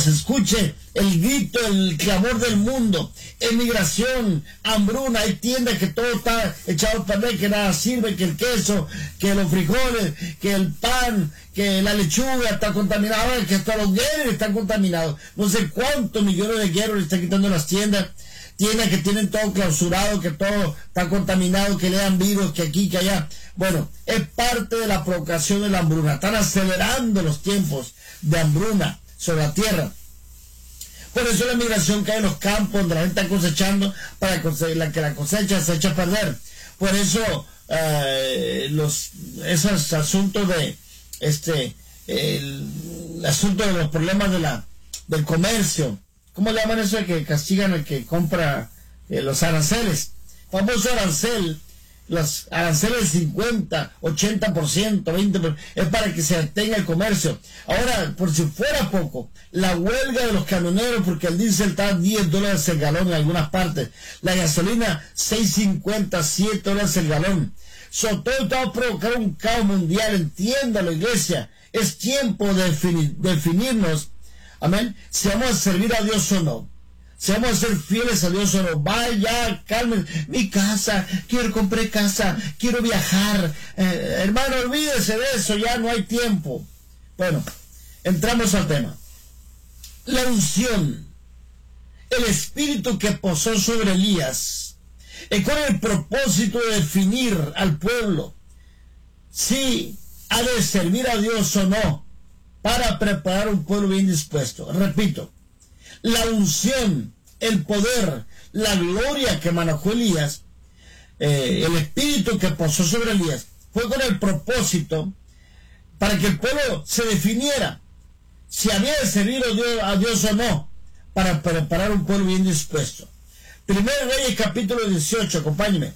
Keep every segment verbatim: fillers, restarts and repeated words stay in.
se escuche el grito, el clamor del mundo, emigración, hambruna, hay tiendas que todo está echado a perder, que nada sirve, que el queso, que los frijoles, que el pan, que la lechuga está contaminada, que hasta los gueros están contaminados. No sé cuántos millones de gueros le están quitando las tiendas, tiendas que tienen todo clausurado, que todo está contaminado, que le dan virus, que aquí, que allá. Bueno, es parte de la provocación de la hambruna. Están acelerando los tiempos de hambruna sobre la tierra. Por eso la migración cae en los campos donde la gente está cosechando para que la, que la cosecha se echa a perder. Por eso eh, los esos asuntos de este el, el asunto de los problemas de la del comercio, ¿cómo le llaman eso de que castigan al que compra eh, los aranceles? Famoso arancel. Los aranceles del cincuenta, ochenta por ciento, veinte por ciento, es para que se detenga el comercio. Ahora, por si fuera poco, la huelga de los camioneros, porque el diésel está a diez dólares el galón en algunas partes, la gasolina seis cincuenta, siete dólares el galón. So, todo esto va a provocar un caos mundial. Entiéndalo, iglesia, es tiempo de definir, definirnos, amén, si vamos a servir a Dios o no. Si vamos a ser fieles a Dios o no. Vaya, calmen, mi casa, quiero comprar casa, quiero viajar. Eh, hermano, olvídese de eso, ya no hay tiempo. Bueno, entramos al tema. La unción, el espíritu que posó sobre Elías, eh, con el propósito de definir al pueblo si ha de servir a Dios o no, para preparar un pueblo bien dispuesto. Repito, la unción, el poder, la gloria que manejó Elías, eh, el espíritu que posó sobre Elías, fue con el propósito para que el pueblo se definiera si había de servir a Dios, a Dios o no, para preparar un pueblo bien dispuesto. Primero Reyes capítulo dieciocho, acompáñenme.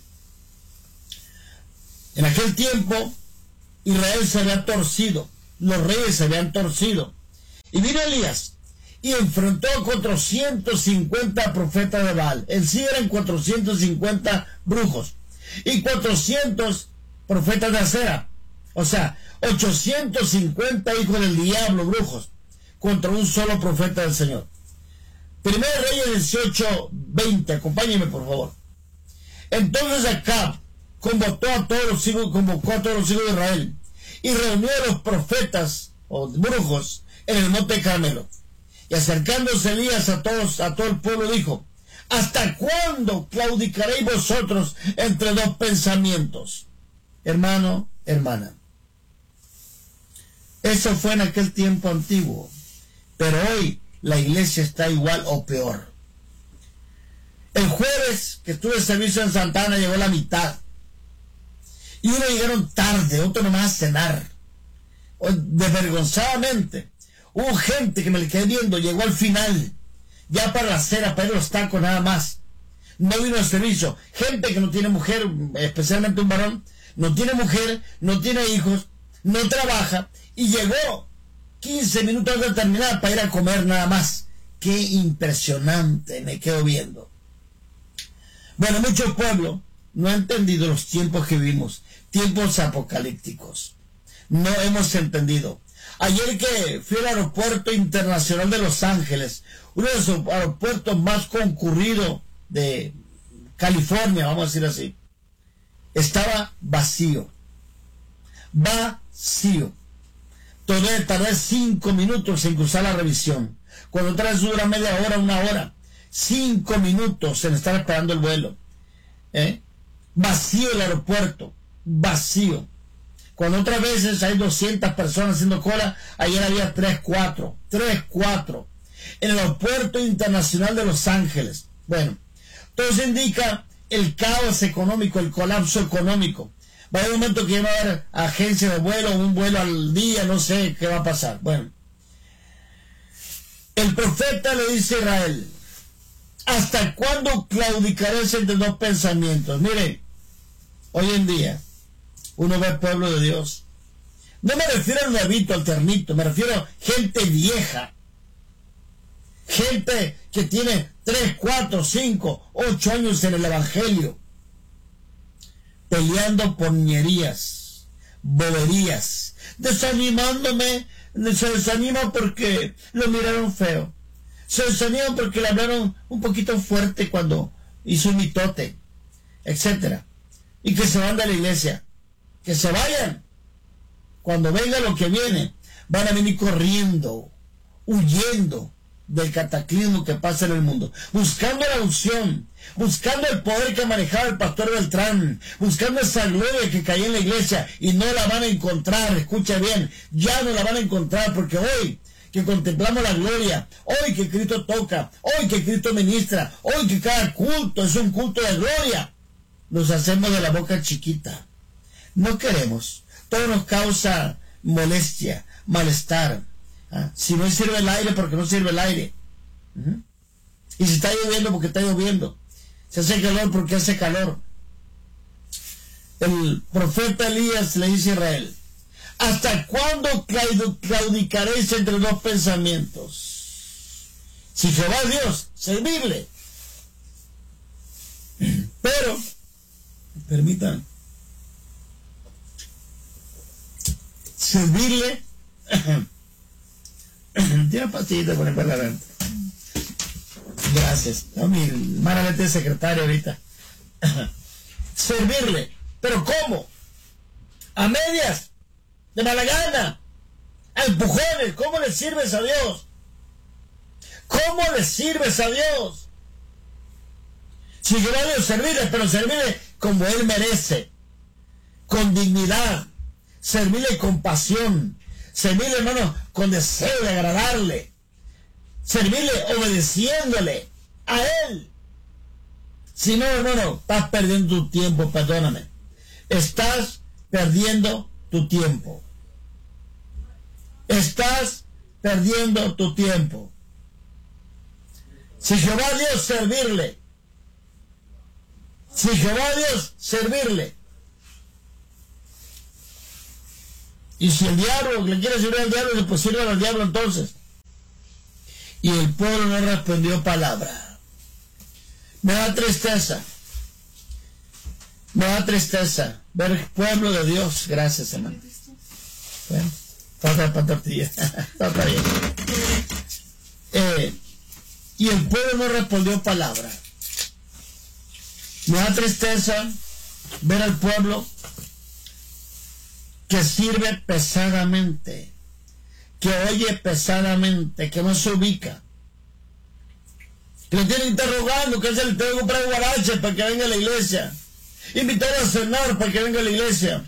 En aquel tiempo Israel se había torcido, los reyes se habían torcido, y vino Elías y enfrentó a cuatrocientos cincuenta profetas de Baal. En sí eran cuatrocientos cincuenta brujos y cuatrocientos profetas de Acera, o sea, ochocientos cincuenta hijos del diablo, brujos, contra un solo profeta del Señor. Primero Reyes dieciocho, veinte, acompáñenme por favor. Entonces Acab convocó a todos los hijos, convocó a todos los hijos de Israel y reunió a los profetas o brujos en el monte Carmelo. Y acercándose Elías a todos, a todo el pueblo, dijo: ¿hasta cuándo claudicaréis vosotros entre dos pensamientos? Hermano, hermana, eso fue en aquel tiempo antiguo, pero hoy la iglesia está igual o peor. El jueves que estuve en servicio en Santana llegó la mitad, y unos llegaron tarde, otros nomás a cenar, desvergonzadamente. Hubo gente que me le quedé viendo, llegó al final, ya para la cena, para ir a los tacos nada más. No vino al servicio. Gente que no tiene mujer, especialmente un varón, no tiene mujer, no tiene hijos, no trabaja, y llegó quince minutos antes de terminar para ir a comer nada más. Qué impresionante, me quedo viendo. Bueno, mucho pueblo no ha entendido los tiempos que vivimos, tiempos apocalípticos. No hemos entendido. Ayer que fui al aeropuerto internacional de Los Ángeles, uno de los aeropuertos más concurridos de California, vamos a decir así, estaba vacío. Vacío. Todavía tardé cinco minutos en cruzar la revisión. Cuando otra vez dura media hora, una hora. Cinco minutos en estar esperando el vuelo. ¿Eh? Vacío el aeropuerto. Vacío. Cuando otras veces hay doscientas personas haciendo cola, ayer había tres, cuatro. tres, cuatro. En el aeropuerto internacional de Los Ángeles. Bueno, todo eso indica el caos económico, el colapso económico. Va a haber un momento que va a haber agencia de vuelo, un vuelo al día, no sé qué va a pasar. Bueno, el profeta le dice a Israel: ¿hasta cuándo claudicaréis entre dos pensamientos? Mire, hoy en día uno ve al pueblo de Dios. No me refiero al nuevito, al ternito, me refiero a gente vieja. Gente que tiene tres, cuatro, cinco, ocho años en el evangelio, peleando por ñerías, boberías, desanimándome, se desanima porque lo miraron feo. Se desanima porque le hablaron un poquito fuerte cuando hizo un mitote, etcétera. Y que se van de la iglesia. Que se vayan. Cuando venga lo que viene, van a venir corriendo, huyendo del cataclismo que pasa en el mundo, buscando la unción, buscando el poder que manejaba el pastor Beltrán, buscando esa gloria que caía en la iglesia, y no la van a encontrar. Escucha bien, ya no la van a encontrar, porque hoy que contemplamos la gloria, hoy que Cristo toca, hoy que Cristo ministra, hoy que cada culto es un culto de gloria, nos hacemos de la boca chiquita. No queremos. Todo nos causa molestia, malestar. ¿Ah? Si no sirve el aire, porque no sirve el aire. Uh-huh. Y si está lloviendo, porque está lloviendo. Si hace calor, porque hace calor. El profeta Elías le dice a Israel: ¿hasta cuándo claudicaréis entre dos pensamientos? Si Jehová es Dios, servirle. Pero, permítanme, servirle. Tiene pastillita con el parlamento. Gracias. No, mi hermana Leti es secretaria ahorita. Servirle. ¿Pero cómo? A medias. De mala gana. A empujones. ¿Cómo le sirves a Dios? ¿Cómo le sirves a Dios? Si yo voy a servirle, pero servirle como Él merece. Con dignidad. Servirle con pasión. Servirle, hermano, con deseo de agradarle. Servirle obedeciéndole a Él. Si no, hermano, estás perdiendo tu tiempo, perdóname. Estás perdiendo tu tiempo. Estás perdiendo tu tiempo. Si Jehová Dios, servirle. Si Jehová Dios, servirle. Y si el diablo le quiere servir al diablo, pues sirve al diablo entonces. Y el pueblo no respondió palabra. Me da tristeza. Me da tristeza ver el pueblo de Dios. Gracias, hermano. Bueno, para para tortilla. Está bien. Eh, y el pueblo no respondió palabra. Me da tristeza ver al pueblo que sirve pesadamente, que oye pesadamente, que no se ubica, que lo tiene interrogando, que se le tengo que comprar guarache para que venga a la iglesia, invitar a cenar para que venga a la iglesia.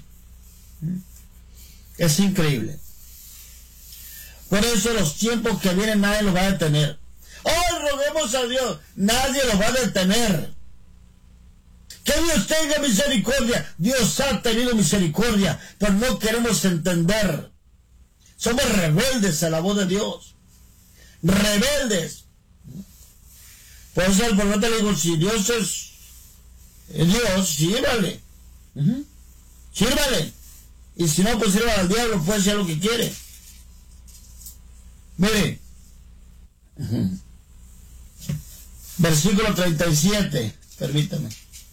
Es increíble. Por eso los tiempos que vienen nadie los va a detener. ¡Oh, roguemos a Dios! Nadie los va a detener. Que Dios tenga misericordia. Dios ha tenido misericordia, pero no queremos entender. Somos rebeldes a la voz de Dios. Rebeldes. Por eso el profeta le dijo: si Dios es, es Dios, sírvale. Uh-huh. Sírvale. Y si no, pues sirva al diablo, puede hacer lo que quiere. Mire. Uh-huh. Versículo treinta y siete. Permítame.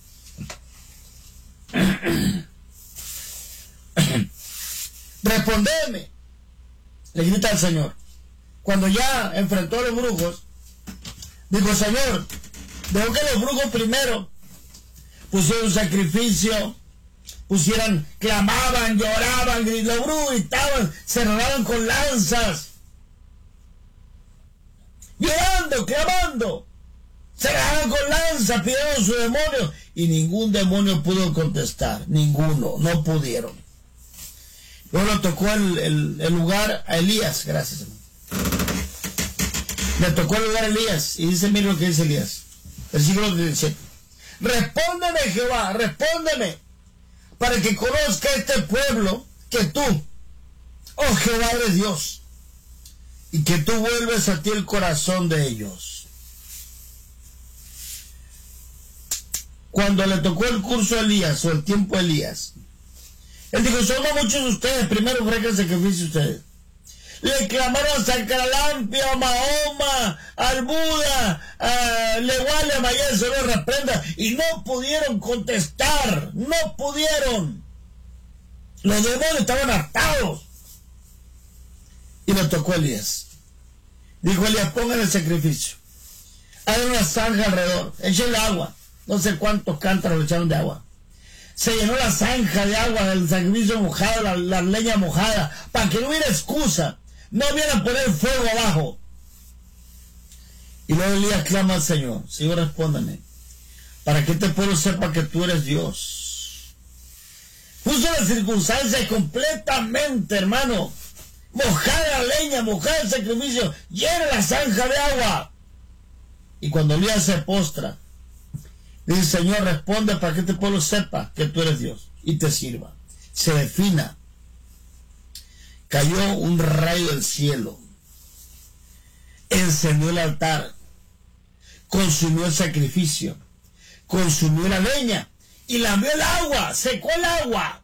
Respondeme, le grita al Señor. Cuando ya enfrentó a los brujos, dijo: Señor, dejó que los brujos primero pusieron sacrificio, pusieran, clamaban, lloraban, los brujos gritaban, se rodaban con lanzas, llorando, clamando, se agarraban con lanzas, pidieron su demonio, y ningún demonio pudo contestar, ninguno, no pudieron. Luego tocó el, el, el lugar a Elías, gracias, hermano. Le tocó el lugar a Elías, y dice: mire lo que dice Elías, versículo diecisiete. Respóndeme, Jehová, respóndeme, para que conozca este pueblo que tú, oh Jehová, eres Dios, y que tú vuelves a ti el corazón de ellos. Cuando le tocó el curso a Elías, o el tiempo a Elías, él dijo: son muchos de ustedes, primero ofrezcan sacrificio ustedes. Le clamaron a San Caralampio, a Mahoma, al Buda, a Leguale, a Mayel, se lo reprenda, y no pudieron contestar, no pudieron. Los demonios estaban hartados. Y le tocó a Elías. Dijo Elías, pongan el sacrificio. Hagan una zanja alrededor, échenle agua. No sé cuántos cántaros le echaron de agua. Se llenó la zanja de agua del sacrificio mojado, la, la leña mojada, para que no hubiera excusa. No viene a poner fuego abajo. Y luego Elías clama al Señor, Señor, respóndame, para que este pueblo sepa que tú eres Dios. Puso las circunstancias completamente, hermano. Mojada la leña, mojada el sacrificio, llena la zanja de agua. Y cuando Elías se postra, dice, Señor, responde para que este pueblo sepa que tú eres Dios y te sirva. Se defina. Cayó un rayo del cielo, encendió el altar, consumió el sacrificio, consumió la leña y lambió el agua, secó el agua,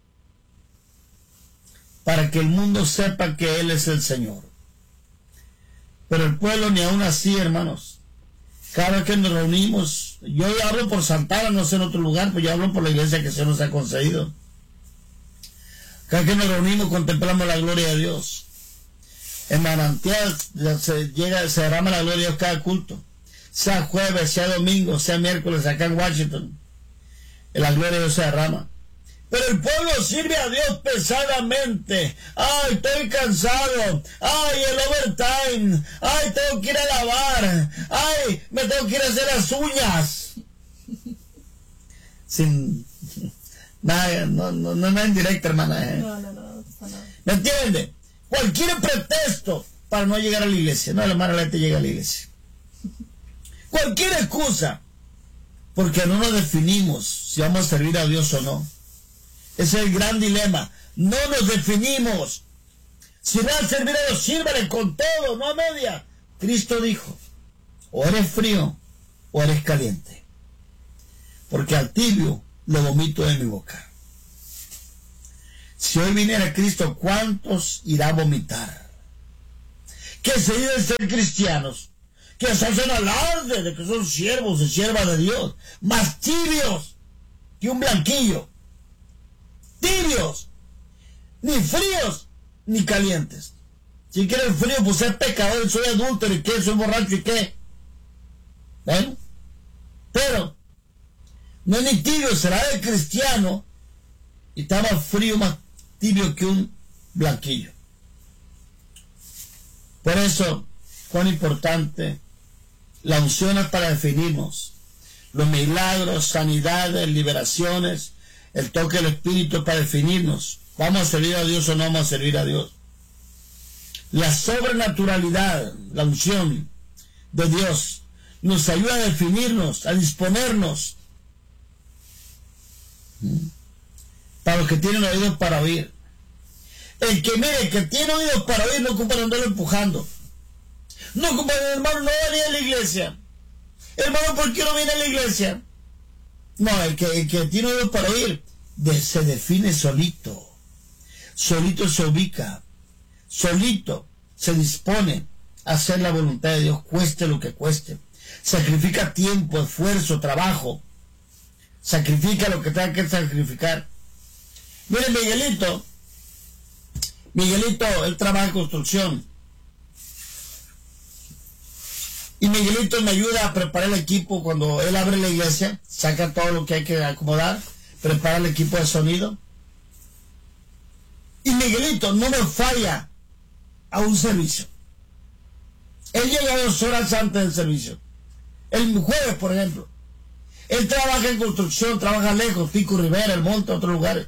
para que el mundo sepa que Él es el Señor. Pero el pueblo ni aún así, hermanos. Cada vez que nos reunimos, yo hablo por Santana, no sé en otro lugar, pero yo hablo por la iglesia que se nos ha concedido. Cada vez que nos reunimos, contemplamos la gloria de Dios. En Manantial se, llega, se derrama la gloria de Dios cada culto. Sea jueves, sea domingo, sea miércoles, acá en Washington. La gloria de Dios se derrama. Pero el pueblo sirve a Dios pesadamente. Ay, estoy cansado. Ay, el overtime. Ay, tengo que ir a lavar. Ay, me tengo que ir a hacer las uñas. Sin nada, no, no, no, no en directo, hermana. ¿eh? No, no, no, no pasa nada. ¿Me entiende? Cualquier pretexto para no llegar a la iglesia. No, la hermana Leti llega a la iglesia. Cualquier excusa. Porque no nos definimos si vamos a servir a Dios o no. Ese es el gran dilema. No nos definimos. Si vas a servir a Dios, sírvale con todo, no a media. Cristo dijo, o eres frío o eres caliente. Porque al tibio lo vomito de mi boca. Si hoy viniera Cristo, ¿cuántos irá a vomitar? Que se deben ser cristianos, que se hacen alarde de que son siervos y siervas de Dios, más tibios que un blanquillo. Tibios, ni fríos ni calientes. Si quieres frío, pues ser pecador, soy adúltero y qué, soy borracho y qué. ¿Ven? Pero no es ni tibio, será de cristiano y está más frío, más tibio que un blanquillo. Por eso, cuán importante la unción es para definirnos. Los milagros, sanidades, liberaciones, el toque del Espíritu para definirnos. ¿Vamos a servir a Dios o no vamos a servir a Dios? La sobrenaturalidad, la unción de Dios, nos ayuda a definirnos, a disponernos. Para los que tienen oídos para oír. El que mire, que tiene oídos para oír, no ocupa andarlo empujando. No ocupa, hermano, no venía a la iglesia. Hermano, ¿por qué no viene a la iglesia? No, el que, el que tiene oídos para oír de, se define solito. Solito se ubica. Solito se dispone a hacer la voluntad de Dios, cueste lo que cueste. Sacrifica tiempo, esfuerzo, trabajo. Sacrifica lo que tenga que sacrificar. Miren, Miguelito. Miguelito, él trabaja en construcción. Y Miguelito me ayuda a preparar el equipo cuando él abre la iglesia, saca todo lo que hay que acomodar, prepara el equipo de sonido. Y Miguelito no me falla a un servicio. Él llega dos horas antes del servicio. El jueves, por ejemplo. Él trabaja en construcción, trabaja lejos, Pico Rivera, El Monte, otros lugares.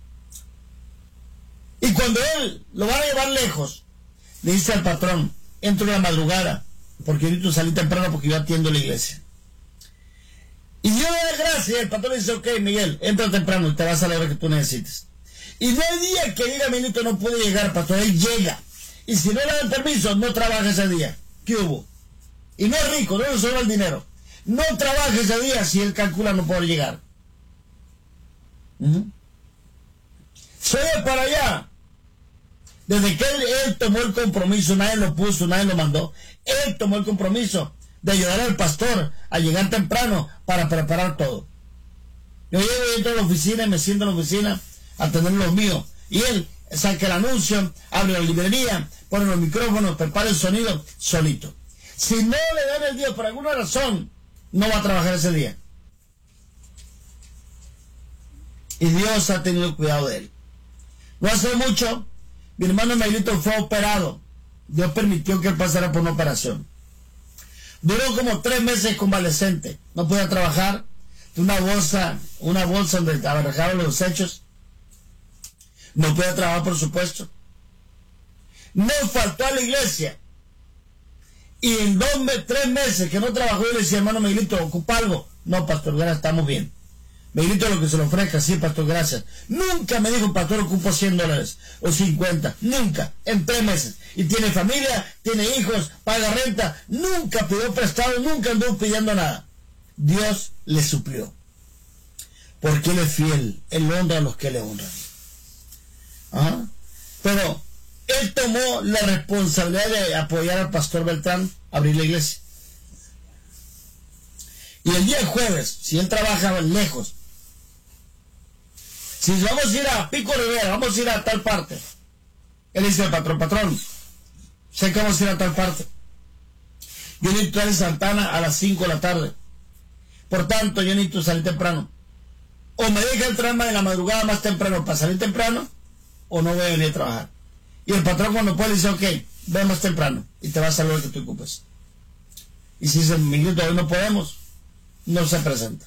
Y cuando él lo va a llevar lejos, le dice al patrón, entro en la madrugada, porque ahorita salí temprano porque yo atiendo la iglesia. Y Dios le da gracias, y el patrón dice, ok, Miguel, entra temprano y te vas a la hora que tú necesites. Y no hay día que diga, Miguelito no puede llegar, pastor, él llega. Y si no le dan permiso, no trabaja ese día. ¿Qué hubo? Y no es rico, no le sobra el dinero. No trabaja ese día si él calcula no poder llegar. ¿Mm? Se oye para allá. Desde que él, él tomó el compromiso, nadie lo puso, nadie lo mandó. Él tomó el compromiso de ayudar al pastor a llegar temprano para preparar todo. Yo llego y entro a la oficina y me siento en la oficina a tener los míos. Y él saca el anuncio, abre la librería, pone los micrófonos, prepara el sonido, solito. Si no le dan el día por alguna razón, no va a trabajar ese día. Y Dios ha tenido cuidado de él. No hace mucho, mi hermano Miguelito fue operado. Dios permitió que él pasara por una operación. Duró como tres meses convalescente. No podía trabajar. Una bolsa, una bolsa donde abarcaban los desechos. No podía trabajar, por supuesto. No faltó a la iglesia. Y en dos, tres meses que no trabajó, yo le decía, hermano Miguelito, ¿ocupa algo? No, pastor, gracias, estamos bien. Miguelito, lo que se le ofrezca, sí, pastor, gracias. Nunca me dijo, pastor, ocupo cien dólares o cincuenta. Nunca, en tres meses. Y tiene familia, tiene hijos, paga renta. Nunca pidió prestado, nunca anduvo pidiendo nada. Dios le suplió. Porque Él es fiel. Él honra a los que le honran. ¿Ah? Pero Él tomó la responsabilidad de apoyar al pastor Beltrán a abrir la iglesia. Y el día jueves, si él trabaja lejos, si vamos a ir a Pico Rivera, vamos a ir a tal parte, él dice al patrón, patrón, sé que vamos a ir a tal parte. Yo necesito estar en Santana a las cinco de la tarde. Por tanto, yo necesito salir temprano. O me deja entrar en la madrugada más temprano para salir temprano, o no voy a venir a trabajar. Y el patrón cuando puede dice, ok, ve más temprano y te vas a lo que te ocupes. Y si dice, Miguelito, hoy no podemos, no se presenta.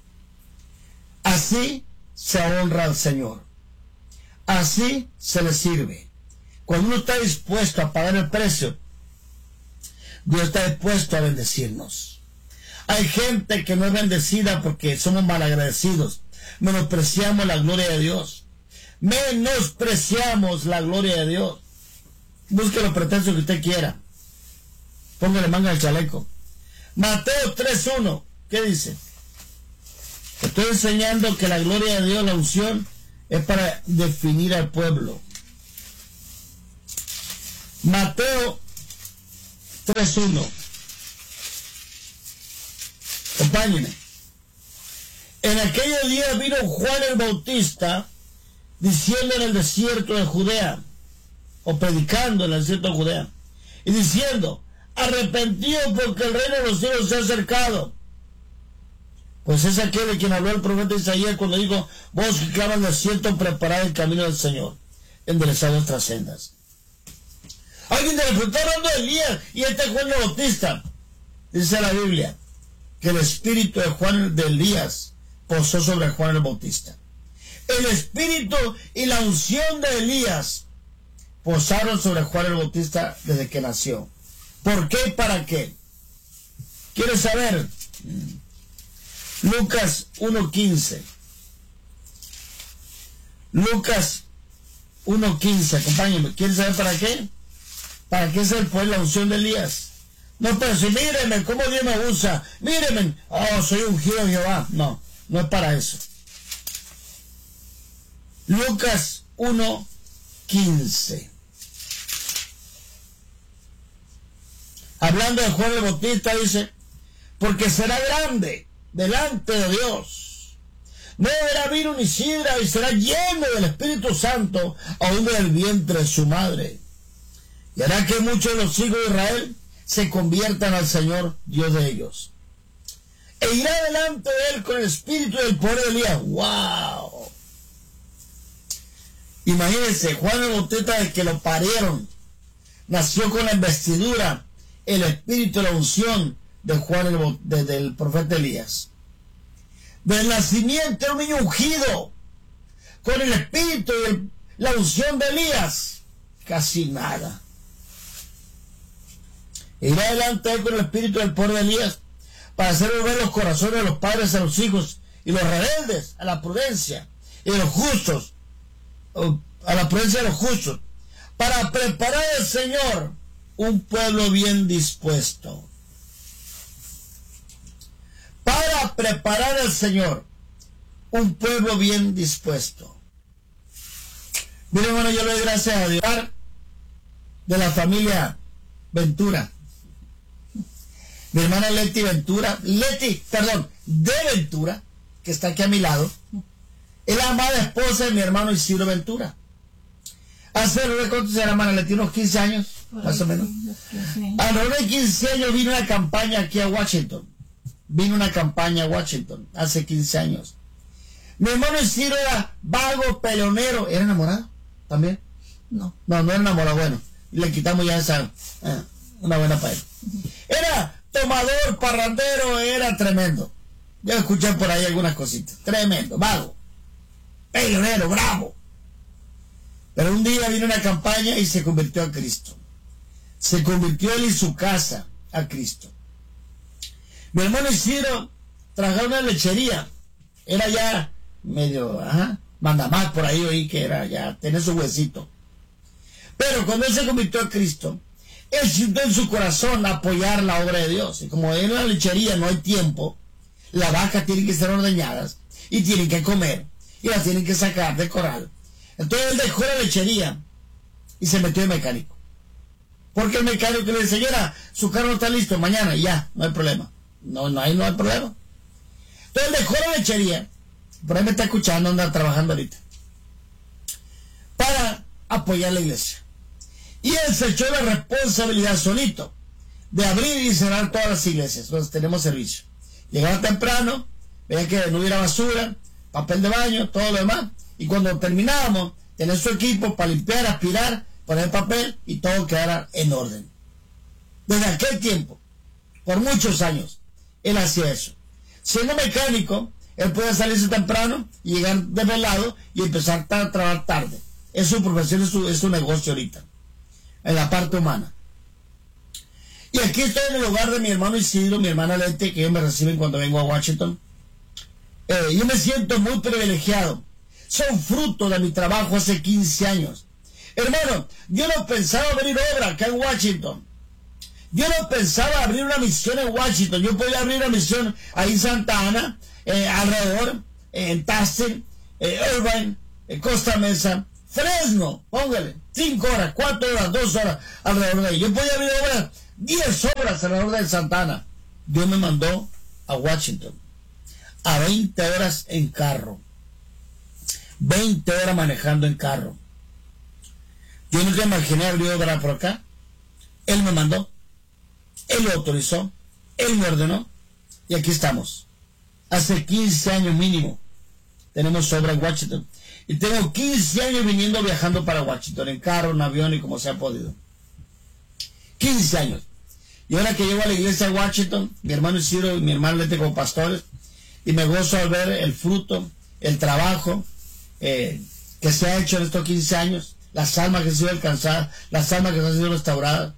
Así se honra al Señor. Así se le sirve. Cuando uno está dispuesto a pagar el precio, Dios está dispuesto a bendecirnos. Hay gente que no es bendecida porque somos malagradecidos. Menospreciamos la gloria de Dios. Menospreciamos la gloria de Dios. Busque los pretensos que usted quiera. Póngale manga al chaleco. Mateo tres uno. ¿Qué dice? Estoy enseñando que la gloria de Dios, la unción, es para definir al pueblo. Mateo tres uno. Acompáñenme. En aquellos días vino Juan el Bautista diciendo en el desierto de Judea, o predicando en el desierto de Judea, y diciendo, arrepentidos porque el reino de los cielos se ha acercado. Pues es aquel de quien habló el profeta Isaías cuando dijo, vos que claman el desierto, preparad el camino del Señor, enderezad nuestras sendas. Alguien de le está hablando de Elías, y este es Juan el Bautista. Dice la Biblia, que el espíritu de Juan de Elías posó sobre Juan el Bautista. El espíritu y la unción de Elías posaron sobre Juan el Bautista desde que nació. ¿Por qué y para qué? ¿Quieres saber? Lucas uno quince. Lucas uno quince, acompáñenme. ¿Quieres saber para qué? ¿Para qué es el poder, la unción de Elías? No, pero si mírenme cómo Dios me usa. Mírenme, oh, soy ungido de Jehová. No, no es para eso. Lucas uno quince. Hablando de Juan el Bautista dice, porque será grande delante de Dios. No beberá vino ni sidra y será lleno del Espíritu Santo aún del vientre de su madre. Y hará que muchos de los hijos de Israel se conviertan al Señor Dios de ellos. E irá delante de él con el espíritu y el poder de Elías. ¡Wow! Imagínense, Juan el Bautista, de que lo parieron, nació con la investidura, el espíritu y la unción de Juan el, de, del profeta Elías. Del nacimiento era un niño ungido, con el espíritu y el, la unción de Elías. Casi nada. E irá delante de él con el espíritu y el poder de Elías, para hacer volver los corazones de los padres a los hijos, y los rebeldes a la prudencia, y los justos a la prudencia de los justos, para preparar al Señor un pueblo bien dispuesto. Para preparar al Señor un pueblo bien dispuesto. Miren, hermano, yo le doy gracias a Dios de la familia Ventura. Mi hermana Leti Ventura, Leti, perdón, de Ventura, que está aquí a mi lado, es la amada esposa de mi hermano Isidro Ventura. Hace, ¿cuántos era, hermana? Le tiene unos quince años, más o menos. A los de quince años vino una campaña aquí a Washington. Vino una campaña a Washington, hace quince años. Mi hermano Isidro era vago, peleonero. ¿Era enamorado también? No. No, no era enamorado, bueno. Le quitamos ya esa, eh, una buena para él. Era tomador, parrandero, era tremendo. Yo escuché por ahí algunas cositas. Tremendo, vago, peleonero, bravo. Pero un día vino una campaña y se convirtió a Cristo. Se convirtió él y su casa a Cristo. Mi hermano Isidro trabajaba en una lechería. Era ya medio, ajá, manda más por ahí, oí que era ya, tenía su huesito. Pero cuando él se convirtió a Cristo, él sintió en su corazón apoyar la obra de Dios. Y como en la lechería no hay tiempo, las vacas tienen que ser ordeñadas y tienen que comer y las tienen que sacar del corral. Entonces él dejó la lechería y se metió de mecánico. Porque el mecánico le dice, señora, su carro está listo mañana, y ya, no hay problema. No, no hay, no hay problema. Entonces él dejó la lechería, por ahí me está escuchando, anda trabajando ahorita, para apoyar la iglesia. Y él se echó la responsabilidad solito de abrir y cerrar todas las iglesias donde tenemos servicio. Llegaba temprano, veía que no hubiera basura, papel de baño, todo lo demás. Y cuando terminábamos, tener su equipo para limpiar, aspirar, poner papel y todo quedara en orden. Desde aquel tiempo, por muchos años, él hacía eso. Siendo mecánico, él podía salirse temprano y llegar desvelado y empezar a trabajar tarde. Es su profesión, es su, es su negocio ahorita, en la parte humana. Y aquí estoy en el hogar de mi hermano Isidro, mi hermana Lete, que ellos me reciben cuando vengo a Washington. Eh, yo me siento muy privilegiado. Son fruto de mi trabajo hace quince años. Hermano, yo no pensaba abrir obra acá en Washington. Yo no pensaba abrir una misión en Washington. Yo podía abrir una misión ahí en Santa Ana, eh, alrededor, eh, en Tustin, eh, Irvine, eh, Costa Mesa, Fresno, póngale, cinco horas, cuatro horas, dos horas alrededor de ahí. Yo podía abrir obras, diez horas alrededor de Santa Ana. Dios me mandó a Washington, a veinte horas en carro, veinte horas manejando en carro. Yo nunca imaginé abrir obra por acá. Él me mandó, él lo autorizó, él me ordenó, y aquí estamos. Hace quince años mínimo tenemos obra en Washington. Y tengo quince años viniendo, viajando para Washington, en carro, en avión y como se ha podido. quince años. Y ahora que llego a la iglesia de Washington, mi hermano Isidro y mi hermano Lete como pastores, y me gozo al ver el fruto, el trabajo eh, que se ha hecho en estos quince años, las almas que han sido alcanzadas, las almas que han sido restauradas.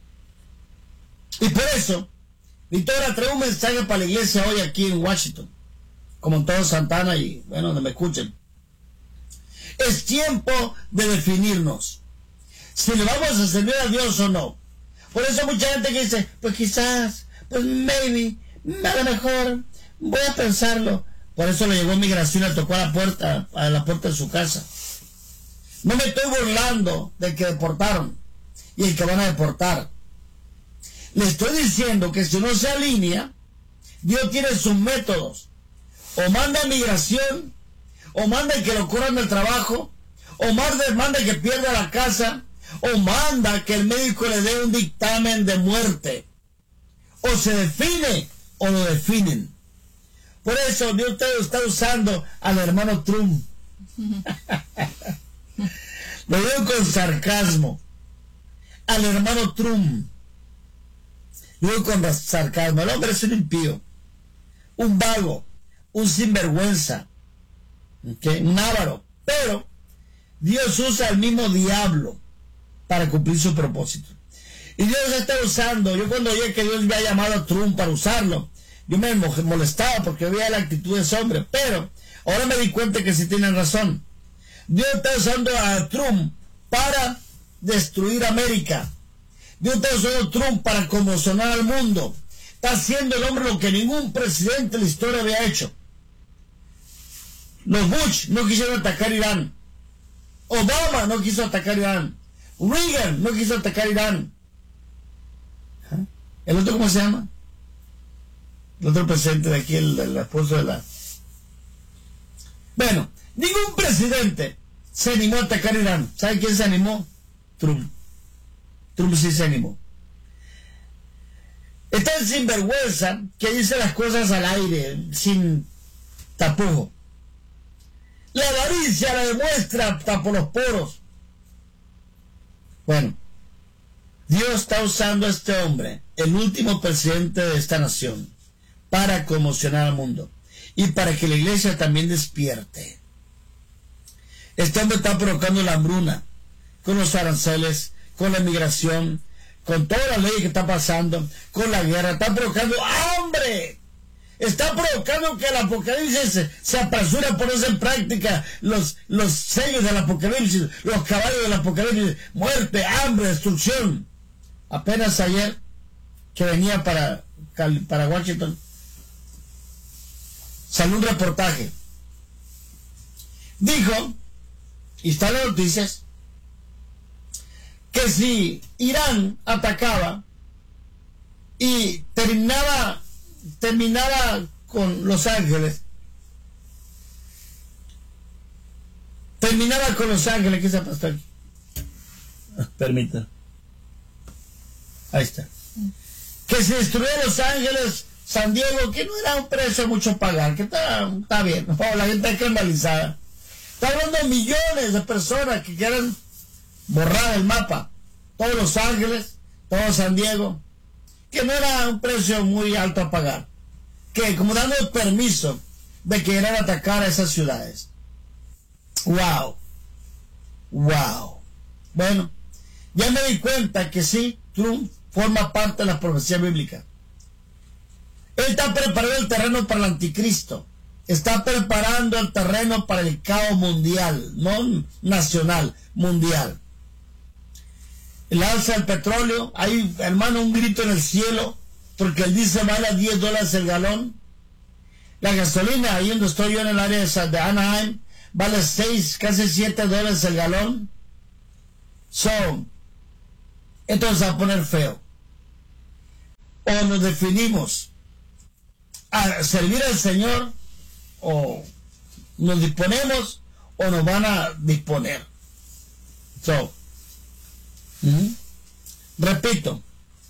Y por eso, Victoria, trae un mensaje para la iglesia hoy aquí en Washington, como en todo Santa Ana y, bueno, donde me escuchen. Es tiempo de definirnos si le vamos a servir a Dios o no. Por eso mucha gente que dice, pues quizás, pues maybe, a lo mejor, voy a pensarlo. Por eso le llegó migración, le tocó a la puerta, a la puerta de su casa. No me estoy burlando del que deportaron y el que van a deportar. Le estoy diciendo que si no se alinea, Dios tiene sus métodos. O manda migración, o manda que lo corran del trabajo, o manda, manda que pierda la casa, o manda que el médico le dé un dictamen de muerte. O se define o lo definen. Por eso Dios está usando al hermano Trump. Lo digo con sarcasmo. Al hermano Trump. Lo digo con sarcasmo. El hombre es un impío, un vago, un sinvergüenza, ¿okay? Un avaro. Pero Dios usa al mismo diablo para cumplir su propósito. Y Dios está usando. Yo cuando oí que Dios me ha llamado a Trump para usarlo, yo me molestaba porque veía la actitud de ese hombre. Pero ahora me di cuenta que sí tienen razón. Dios está usando a Trump para destruir América. Dios está usando a Trump para conmocionar al mundo. Está haciendo el hombre lo que ningún presidente de la historia había hecho. Los Bush no quisieron atacar Irán. Obama no quiso atacar Irán. Reagan no quiso atacar Irán. ¿Ah? ¿El otro cómo se llama? El otro presidente de aquí, el, el esposo de la... Bueno, ningún presidente se animó a atacar Irán. ¿Sabe quién se animó? Trump. Trump sí se animó. Está el sinvergüenza que dice las cosas al aire, sin tapujo. La avaricia la demuestra hasta por los poros. Bueno, Dios está usando a este hombre, el último presidente de esta nación, para conmocionar al mundo y para que la iglesia también despierte. Este hombre está provocando la hambruna con los aranceles, con la migración, con todas las leyes que está pasando, con la guerra, está provocando hambre. Está provocando que el Apocalipsis se, se apresure a ponerse en práctica los, los sellos del Apocalipsis, los caballos del Apocalipsis, muerte, hambre, destrucción. Apenas ayer que venía para, para Washington, salió un reportaje. Dijo, y está en las noticias, que si Irán atacaba y terminaba terminaba con Los Ángeles, terminaba con Los Ángeles, ¿qué se pasó aquí? Permita. Ahí está. Que se destruyó Los Ángeles, San Diego, que no era un precio mucho pagar, que está, está bien, oh, la gente está escandalizada. Está hablando de millones de personas que quieren borrar el mapa. Todos Los Ángeles, todo San Diego, que no era un precio muy alto a pagar. Que como dando permiso de que iban a atacar a esas ciudades. Wow. Wow. Bueno, ya me di cuenta que sí, Trump forma parte de la profecía bíblica. Él está preparando el terreno para el anticristo. Está preparando el terreno para el caos mundial, no nacional, mundial. El alza del petróleo, hay, hermano, un grito en el cielo, porque el diésel vale a diez dólares el galón. La gasolina, ahí donde estoy yo en el área de Anaheim, vale seis, casi siete dólares el galón. So, esto se va a poner feo. O nos definimos a servir al Señor, o nos disponemos, o nos van a disponer. So, ¿Mm? repito,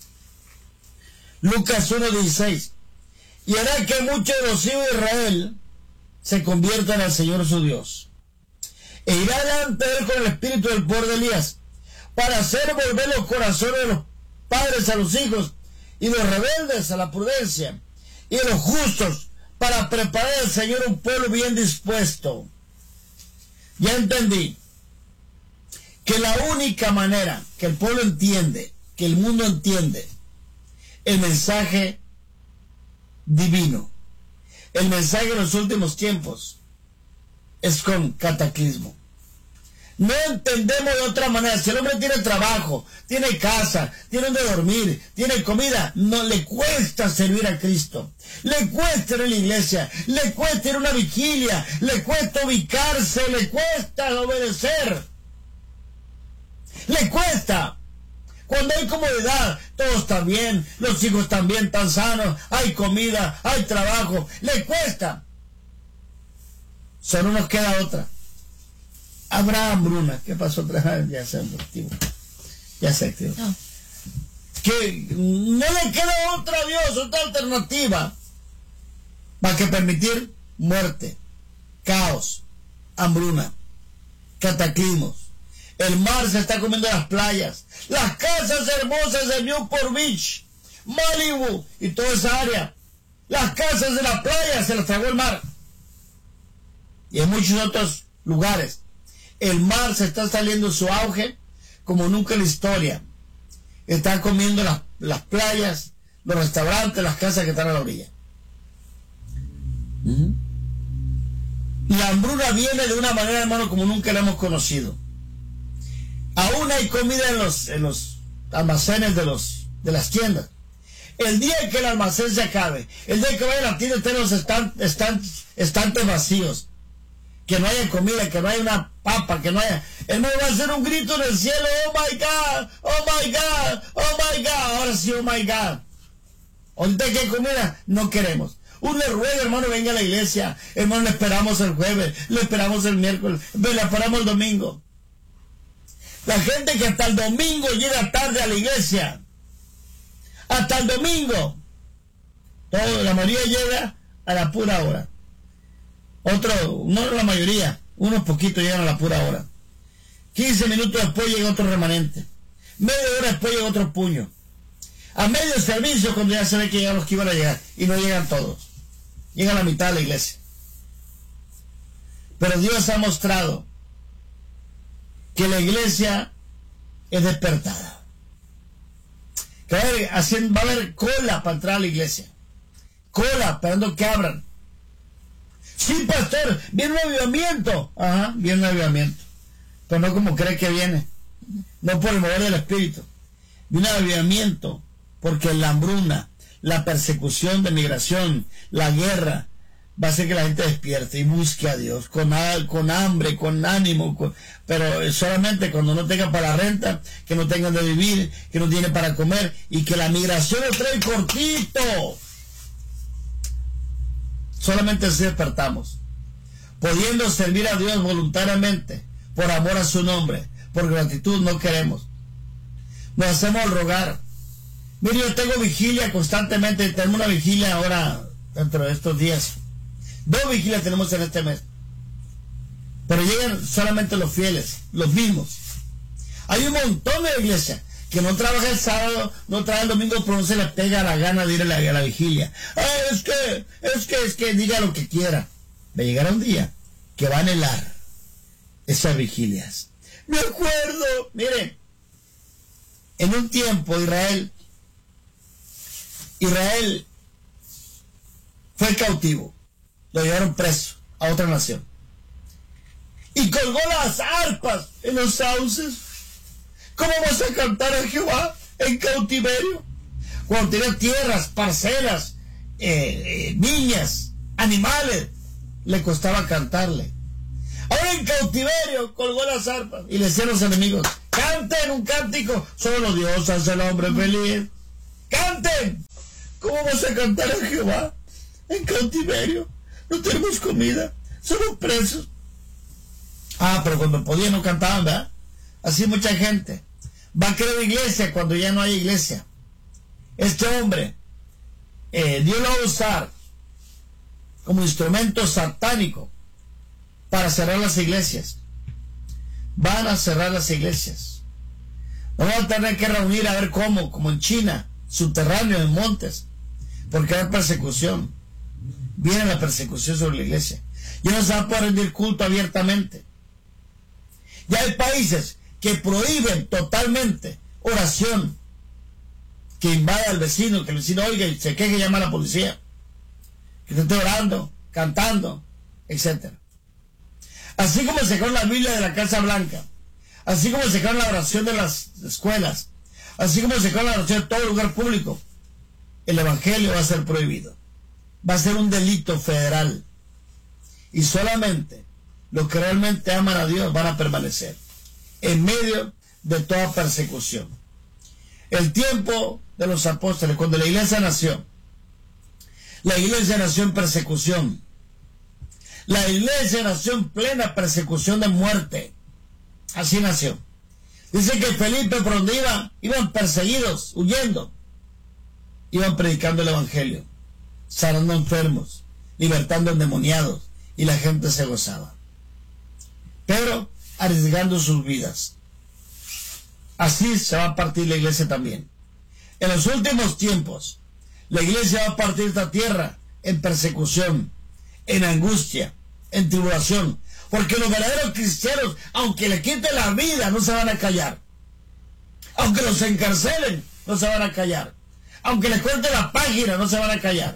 Lucas uno dieciséis, y hará que muchos de los hijos de Israel se conviertan al Señor su Dios, e irá delante de él con el espíritu del poder de Elías, para hacer volver los corazones de los padres a los hijos, y los rebeldes a la prudencia, y de los justos, para preparar al Señor un pueblo bien dispuesto. Ya entendí que la única manera que el pueblo entiende, que el mundo entiende el mensaje divino, el mensaje de los últimos tiempos, es con cataclismo. No entendemos de otra manera. Si el hombre tiene trabajo, tiene casa, tiene donde dormir, tiene comida, no le cuesta servir a Cristo. Le cuesta ir a la iglesia, le cuesta ir a una vigilia, le cuesta ubicarse, le cuesta obedecer. Le cuesta. Cuando hay comodidad, todo está bien, los hijos están bien, están sanos, hay comida, hay trabajo, le cuesta. Solo nos queda otra. Habrá hambruna. ¿Qué pasó otra vez? Ya se activó. Ya se activó. No. Que no le queda otra Dios, otra alternativa, más que permitir muerte, caos, hambruna, cataclismos. El mar se está comiendo las playas, las casas hermosas de Newport Beach, Malibu y toda esa área. Las casas de la playa se las tragó el mar. Y en muchos otros lugares. El mar se está saliendo en su auge como nunca en la historia. Están comiendo las, las playas, los restaurantes, las casas que están a la orilla. ¿Mm? La hambruna viene de una manera, hermano, como nunca la hemos conocido. Aún hay comida en los, en los almacenes de, los, de las tiendas. El día que el almacén se acabe, el día que vaya a la tienda estén los estant, estant, estantes vacíos, que no haya comida, que no haya una papa, que no haya... Hermano, va a hacer un grito en el cielo: oh my God, oh my God, oh my God. Ahora sí, oh my God. Ahorita que hay comida, no queremos. Uno le ruega, hermano, venga a la iglesia. Hermano, le esperamos el jueves, le esperamos el miércoles, le esperamos el domingo. La gente que hasta el domingo llega tarde a la iglesia. Hasta el domingo. Todo, la mayoría llega a la pura hora. Otro, no la mayoría, unos poquitos llegan a la pura hora. quince minutos después llega otro remanente. Media hora después llega otro puño. A medio servicio, cuando ya se ve que llegan los que iban a llegar, y no llegan todos. Llega la mitad de la iglesia. Pero Dios ha mostrado que la iglesia es despertada. Que va a haber, va a haber cola para entrar a la iglesia. Cola, esperando que abran. Sí, pastor, viene un avivamiento. Ajá, viene un avivamiento. Pero no como cree que viene. No por el mover del espíritu. Viene un avivamiento porque la hambruna, la persecución de migración, la guerra, va a hacer que la gente despierte y busque a Dios con, con hambre, con ánimo, con, pero solamente cuando no tengan para la renta, que no tengan de vivir, que no tienen para comer, y que la migración lo trae cortito. Solamente así despertamos, pudiendo servir a Dios voluntariamente, por amor a su nombre, por gratitud. No queremos, nos hacemos rogar. Mire, yo tengo vigilia constantemente, tenemos una vigilia ahora dentro de estos días. Dos vigilias tenemos en este mes. Pero llegan solamente los fieles, los mismos. Hay un montón de iglesias que no trabaja el sábado, no trabaja el domingo, pero no se les pega la gana de ir a la, a la vigilia. Ah, es que, es que, es que diga lo que quiera. Va a llegar un día que va a anhelar esas vigilias. Me acuerdo, miren, en un tiempo Israel, Israel fue cautivo. Lo llevaron preso a otra nación. Y colgó las arpas en los sauces. ¿Cómo vas a cantar a Jehová en cautiverio? Cuando tenía tierras, parcelas, eh, eh, niñas, animales, le costaba cantarle. Ahora en cautiverio colgó las arpas y le decían los enemigos: canten un cántico, solo Dios hace al hombre feliz. ¡Canten! ¿Cómo vas a cantar a Jehová en cautiverio? No tenemos comida, somos presos. Ah, pero cuando podían no cantaban, ¿verdad? Así mucha gente va a querer iglesia cuando ya no hay iglesia. Este hombre, eh, Dios lo va a usar como instrumento satánico para cerrar las iglesias. Van a cerrar las iglesias. Vamos a tener que reunir a ver cómo, como en China, subterráneo, en montes, porque hay persecución. Viene la persecución sobre la iglesia. Ya no se va a poder rendir culto abiertamente. Ya hay países que prohíben totalmente oración, que invada al vecino, que el vecino oiga y se queje y llama a la policía, que esté orando, cantando, etcétera. Así como se sacaron la Biblia de la Casa Blanca, así como se sacaron la oración de las escuelas, así como se sacaron la oración de todo lugar público, el evangelio va a ser prohibido. Va a ser un delito federal. Y solamente los que realmente aman a Dios van a permanecer en medio de toda persecución. El tiempo de los apóstoles, cuando la iglesia nació, la iglesia nació en persecución. La iglesia nació en plena persecución de muerte. Así nació. Dice que Felipe, por donde iba, iban perseguidos, huyendo. Iban predicando el evangelio, sanando enfermos, libertando endemoniados, y la gente se gozaba, pero arriesgando sus vidas. Así se va a partir la iglesia también. En los últimos tiempos, la iglesia va a partir de esta tierra en persecución, en angustia, en tribulación, porque los verdaderos cristianos, aunque le quiten la vida, no se van a callar. Aunque los encarcelen, no se van a callar. Aunque les corten la página, no se van a callar.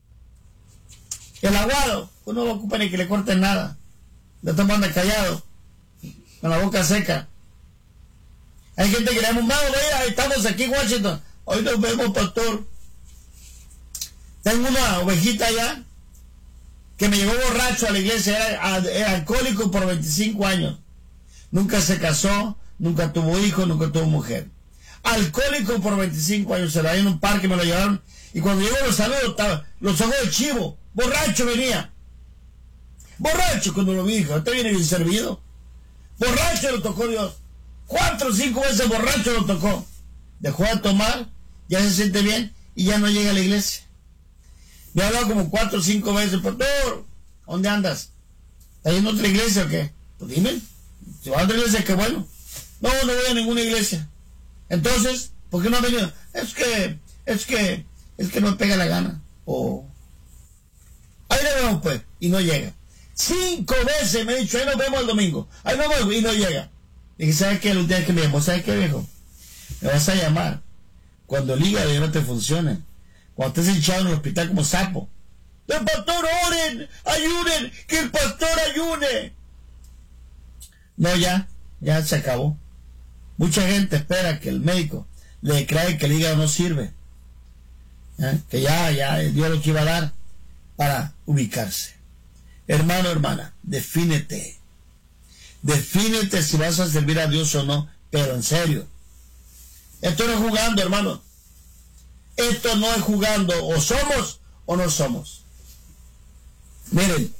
El aguado, uno no va a ocupar ni que le corten nada. Le están mandando callado, con la boca seca. Hay gente que le llama, vamos, vaya, estamos aquí en Washington. Hoy nos vemos, pastor. Tengo una ovejita allá que me llevó borracho a la iglesia, era, era alcohólico por veinticinco años. Nunca se casó, nunca tuvo hijos, nunca tuvo mujer. alcohólico por veinticinco años, se lo en un parque, me lo llevaron, y cuando llegó los saludos, estaba los ojos de chivo, borracho venía. Borracho cuando lo vi, dijo, este viene bien servido. Borracho lo tocó Dios. Cuatro o cinco veces borracho lo tocó. Dejó de tomar, ya se siente bien y ya no llega a la iglesia. Me ha hablado como cuatro o cinco veces, pastor, ¿dónde andas? ¿Estás yendo a otra iglesia o qué? Pues dime, si vas a otra iglesia, qué bueno. No, no voy a ninguna iglesia. Entonces, ¿por qué no ha venido? Es que, es que, es que no me pega la gana. O, ahí le vemos pues, y no llega. Cinco veces me he dicho, ahí nos vemos el domingo, ahí nos vemos, y no llega. Dije, ¿sabes qué? El último que me llamó, ¿sabes qué, viejo? Me vas a llamar cuando el hígado ya no te funcione, cuando estés echado en el hospital como sapo. ¡El pastor, oren, ayunen, que el pastor ayune! No, ya, ya se acabó. Mucha gente espera que el médico le declare que el hígado no sirve, ¿eh? Que ya, ya dio lo que iba a dar para ubicarse. Hermano, hermana, defínete. Defínete si vas a servir a Dios o no, pero en serio. Esto no es jugando, hermano. Esto no es jugando. O somos o no somos. Miren,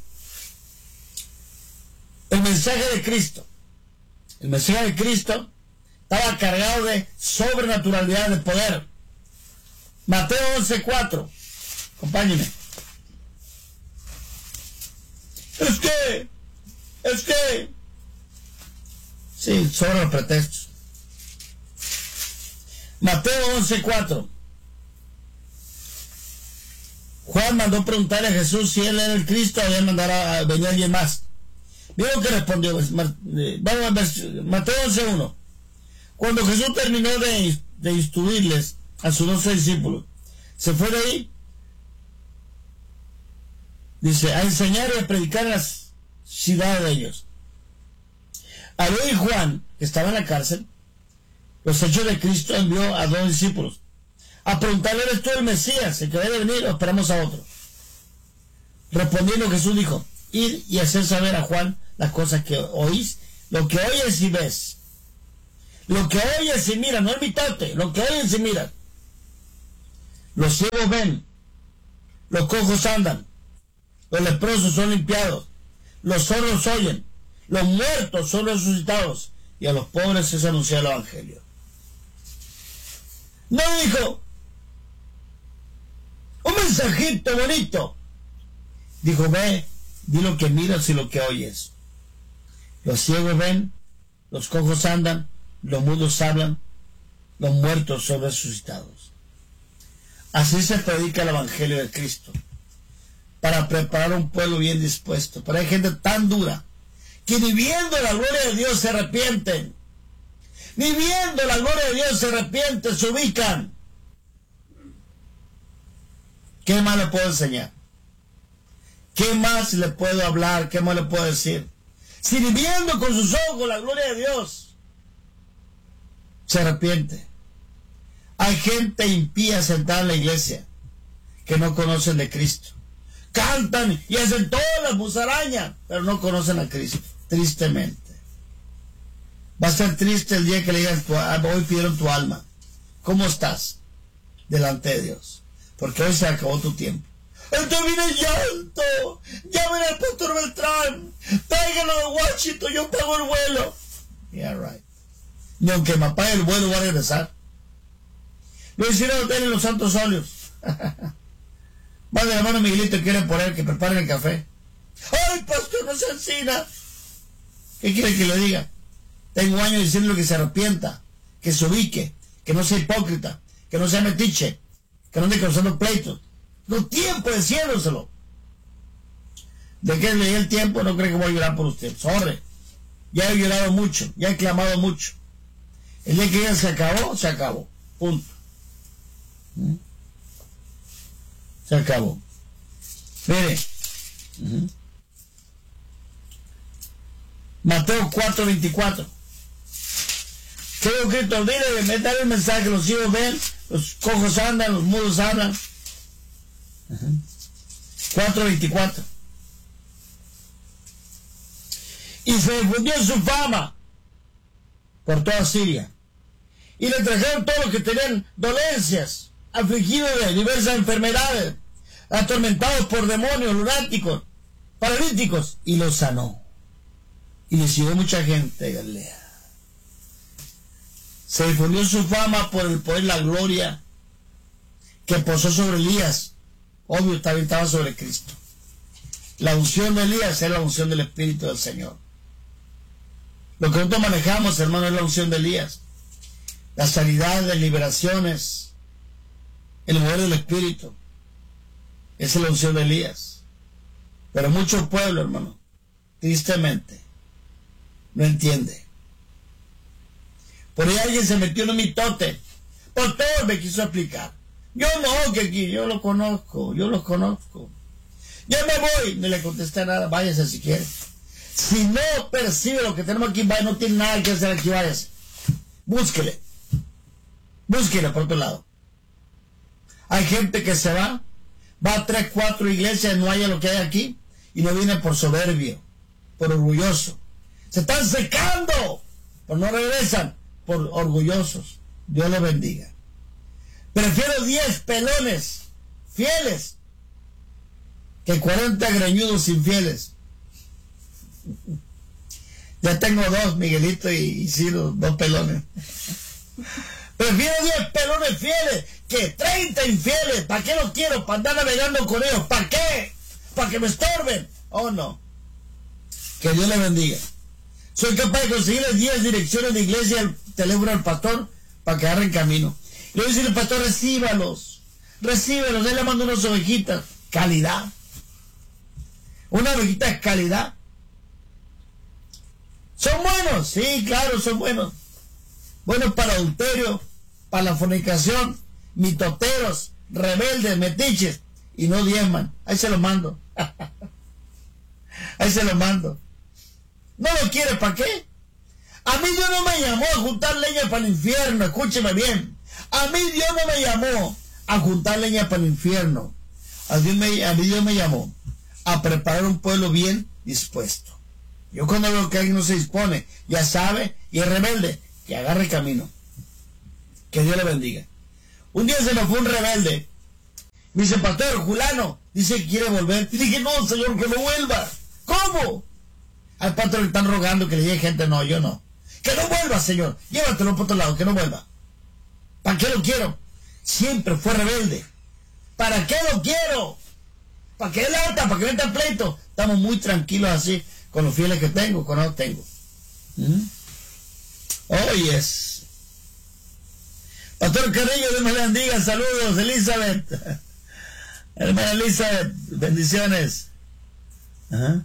el mensaje de Cristo, el mensaje de Cristo estaba cargado de sobrenaturalidad, de poder. Mateo once cuatro. Acompáñenme. Es que, es que, sí, sobre los pretextos. Mateo once cuatro. Juan mandó preguntarle a Jesús si él era el Cristo o él mandará a venir alguien más. Mira lo que respondió. Vamos a ver, Mateo once uno. Cuando Jesús terminó de, de instruirles a sus doce discípulos, se fue de ahí, dice, a enseñar y a predicar en las ciudades de ellos. Al oír Juan, que estaba en la cárcel, los hechos de Cristo, envió a dos discípulos a preguntarle, ¿eres tú el Mesías, el que debe venir, o esperamos a otro? Respondiendo Jesús dijo, ir y hacer saber a Juan las cosas que oís, lo que oyes y ves. Lo que oyes y miras, no es mitad, lo que oyes y miras. Los ciegos ven, los cojos andan, los leprosos son limpiados, los sordos oyen, los muertos son resucitados, y a los pobres es anunciado el Evangelio. No dijo un mensajito bonito. Dijo, ve, di lo que miras y lo que oyes. Los ciegos ven, los cojos andan, los mudos hablan, los muertos son resucitados. Así se predica el Evangelio de Cristo, para preparar un pueblo bien dispuesto. Pero hay gente tan dura que ni viendo la gloria de Dios se arrepienten. Ni viendo la gloria de Dios se arrepienten, se ubican. ¿Qué más le puedo enseñar? ¿Qué más le puedo hablar? ¿Qué más le puedo decir? Si ni viendo con sus ojos la gloria de Dios se arrepiente. Hay gente impía sentada en la iglesia que no conocen de Cristo. Cantan y hacen todas las musarañas, pero no conocen a Cristo, tristemente. Va a ser triste el día que le digan, hoy pidieron tu alma. ¿Cómo estás delante de Dios? Porque hoy se acabó tu tiempo. Entonces viene llanto. Llamen al pastor Beltrán. Tráiganlo de Washington, yo pago el vuelo. Yeah, right. Ni aunque me apague el vuelo voy a regresar. Lo hicieron hotel en los Santos Óleos. Más de la mano Miguelito quieren poner que preparen el café. ¡Ay, pastor, no se encina! ¿Qué quiere que le diga? Tengo años diciendo que se arrepienta, que se ubique, que no sea hipócrita, que no sea metiche, que no ande causando pleitos. No tiempo diciéndoselo. De que le dé el tiempo, no creo que voy a llorar por usted. Sorry. Ya he llorado mucho, ya he clamado mucho. El día que ya se acabó, se acabó. Punto. ¿Mm? Se acabó. Mire. Uh-huh. Mateo cuatro veinticuatro. Creo que Cristo dile, me da el mensaje, los ciegos ven, los cojos andan, los mudos hablan. Uh-huh. cuatro veinticuatro. Y se difundió su fama por toda Siria. y le trajeron todos los que tenían dolencias, afligidos de diversas enfermedades, atormentados por demonios, lunáticos, paralíticos, y los sanó. Y le siguió mucha gente de Galilea. Se difundió su fama por el poder y la gloria que posó sobre Elías. Obvio, también estaba sobre Cristo. La unción de Elías es la unción del Espíritu del Señor. Lo que nosotros manejamos, hermano, es la unción de Elías. La sanidad, las liberaciones, el mover del Espíritu. Esa es la unción de Elías. Pero mucho pueblo, hermano, tristemente, no entiende. Por ahí alguien se metió en un mitote. Pastor, me quiso explicar. Yo no, que aquí, yo lo conozco, yo lo conozco. Ya me voy. No le contesté nada, váyase si quiere. Si no percibe lo que tenemos aquí, vaya, no tiene nada que hacer aquí, váyase. Búsquele. Búsquele por otro lado. Hay gente que se va, va a tres, cuatro iglesias, no haya lo que hay aquí, y no viene por soberbio, por orgulloso. Se están secando, pero no regresan por orgullosos. Dios los bendiga. Prefiero diez pelones fieles que cuarenta greñudos infieles. Ya tengo dos, Miguelito y Ciro, dos pelones. Prefiero diez pelones fieles que treinta infieles. ¿Para qué los quiero? ¿Para andar navegando con ellos? ¿Para qué? ¿Para que me estorben? Oh, no. Que Dios le bendiga. Soy capaz de conseguirles diez direcciones de iglesia, el teléfono al pastor, para que agarren camino. Le voy a decir al pastor, recíbalos. Recíbalos. Él le manda unas ovejitas. Calidad. Una ovejita es calidad. ¿Son buenos? Sí, claro, son buenos. Buenos para adulterio, para la fornicación, mitoteros, rebeldes, metiches, y no diezman. Ahí se lo mando. Ahí se lo mando. ¿No lo quiere para qué? A mí Dios no me llamó a juntar leña para el infierno, escúcheme bien. A mí Dios no me llamó a juntar leña para el infierno. A, Dios me, a mí Dios me llamó a preparar un pueblo bien dispuesto. Yo cuando veo que alguien no se dispone, ya sabe, y es rebelde, que agarre camino. Que Dios le bendiga. Un día se me fue un rebelde. Me dice, pastor, Julano, dice que quiere volver. Y dije, no, Señor, que no vuelva. ¿Cómo? Al pastor le están rogando que le llegue gente. No, yo no. Que no vuelva, Señor. Llévatelo por otro lado, que no vuelva. ¿Para qué lo quiero? Siempre fue rebelde. ¿Para qué lo quiero? ¿Para qué él harta? ¿Para que meta pleito? Estamos muy tranquilos así, con los fieles que tengo, con los que tengo. ¿Mm? Oh, yes. Pastor Carrillo, Dios me le bendiga. Saludos, Elizabeth. Hermana Elizabeth, bendiciones. Ajá.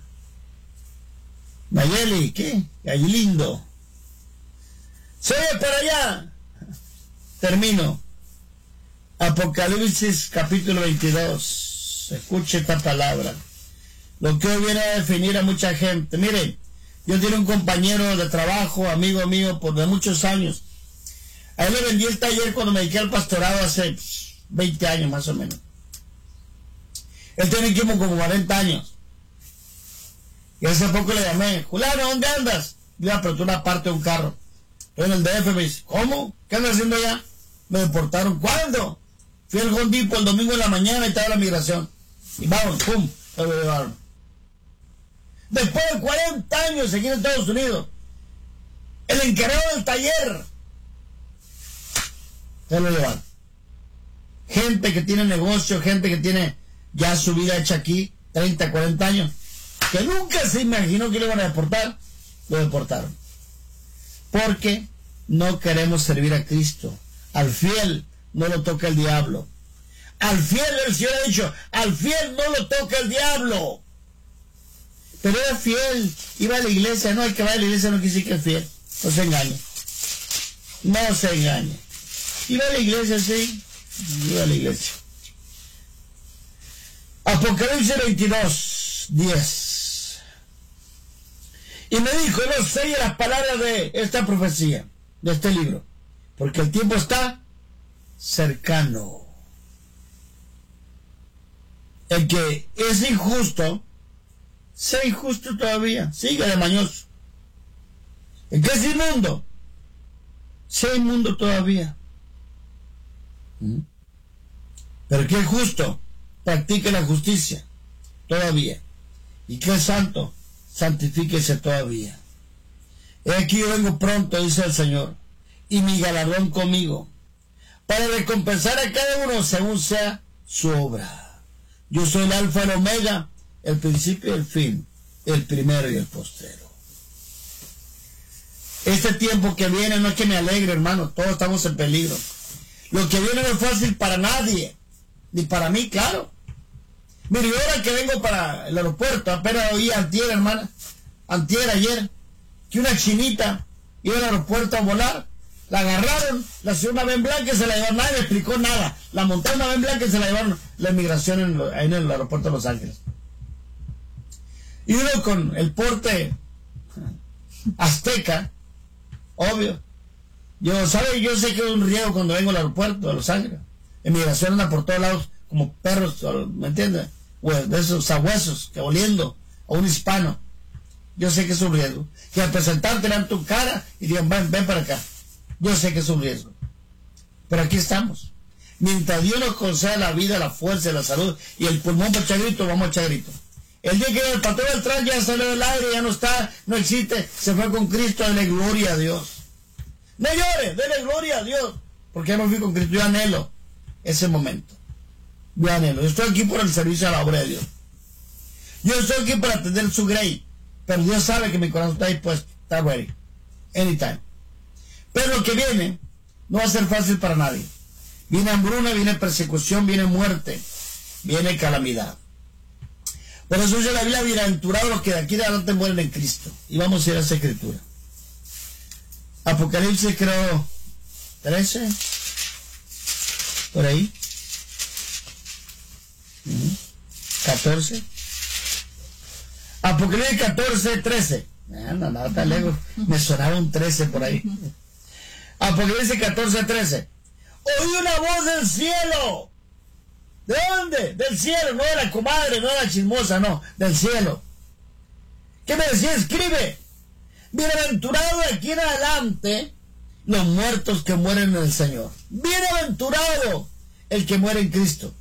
Nayeli, ¿qué? Gallilindo. Se oye por allá. Termino. Apocalipsis capítulo veintidós. Escuche esta palabra. Lo que hoy viene a definir a mucha gente. Miren, yo tengo un compañero de trabajo, amigo mío, por de muchos años. A él le vendí el taller cuando me dediqué al pastorado hace veinte años más o menos. Él tiene como, como cuarenta años. Y hace poco le llamé, Juliano, ¿dónde andas? Yo apreté una parte de un carro. Estoy en el D F, me dice, ¿cómo? ¿Qué andas haciendo allá? Me deportaron. ¿Cuándo? Fui al Home Depot el domingo en la mañana y estaba la migración. Y vamos, pum, se lo llevaron. Después de cuarenta años aquí en Estados Unidos, el encargado del taller se lo llevaron. Gente que tiene negocio, gente que tiene ya su vida hecha aquí, treinta, cuarenta años, que nunca se imaginó que le iban a deportar, lo deportaron. Porque no queremos servir a Cristo. Al fiel no lo toca el diablo. Al fiel, el Señor ha dicho, al fiel no lo toca el diablo. Pero era fiel, iba a la iglesia. No, el que va a la iglesia no quiere decir que es fiel. No se engañe. No se engañe. Iba a la iglesia, sí. Iba a la iglesia. Apocalipsis veintidós, diez. Y me dijo, no sé las palabras de esta profecía, de este libro, porque el tiempo está cercano. El que es injusto, sea injusto todavía, siga de mañoso. El que es inmundo, sea inmundo todavía. ¿Mm? Pero que es justo, practique la justicia todavía. Y que es santo, santifíquese todavía. He aquí yo vengo pronto, dice el Señor, y mi galardón conmigo, para recompensar a cada uno según sea su obra. Yo soy el alfa y el omega, el principio y el fin, el primero y el postrero. Este tiempo que viene no es que me alegre, hermano, todos estamos en peligro. Lo que viene no es fácil para nadie, ni para mí, claro. Mire, yo ahora que vengo para el aeropuerto, apenas oí antier, hermana, antier, ayer, que una chinita iba al aeropuerto a volar, la agarraron, la subió una ven blanca y se la llevaron, nadie le explicó nada, la montaron una ven blanca y se la llevaron la inmigración en, ahí en el aeropuerto de Los Ángeles. Y uno con el porte azteca, obvio, yo, ¿sabe? Yo sé que es un riesgo cuando vengo al aeropuerto de Los Ángeles, inmigración anda por todos lados como perros, ¿me entiendes? De esos sabuesos que oliendo a un hispano. Yo sé que es un riesgo. Que al presentarte le dan tu cara y digan, ven, ven para acá. Yo sé que es un riesgo. Pero aquí estamos. Mientras Dios nos conceda la vida, la fuerza, la salud y el pulmón para echar grito, vamos a echar grito. El día que el patrón del tren ya salió del aire, ya no está, no existe, se fue con Cristo, dele gloria a Dios. No llore, dele gloria a Dios. Porque ya me fui con Cristo, yo anhelo ese momento. Yo anhelo. Yo estoy aquí por el servicio a la obra de Dios. Yo estoy aquí para atender su grey. Pero Dios sabe que mi corazón está dispuesto. Está ready. Anytime. Pero lo que viene no va a ser fácil para nadie. Viene hambruna, viene persecución, viene muerte, viene calamidad. Por eso dice la Biblia, bienaventurados los que de aquí de adelante mueren en Cristo. Y vamos a ir a esa escritura. Apocalipsis, creo, trece. Por ahí. catorce. Apocalipsis catorce, trece. No, no, no, está lejos. Me sonaba un trece por ahí. Apocalipsis catorce, trece. Oí una voz del cielo. ¿De dónde? Del cielo, no de la comadre, no de la chismosa, no, del cielo. ¿Qué me decía? Escribe. Bienaventurado de aquí en adelante los muertos que mueren en el Señor. Bienaventurado el que muere en Cristo.